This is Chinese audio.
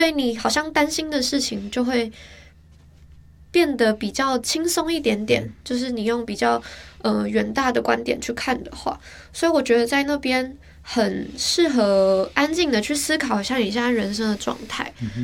以你好像担心的事情就会变得比较轻松一点点，就是你用比较远大的观点去看的话，所以我觉得在那边很适合安静的去思考一下你现在人生的状态。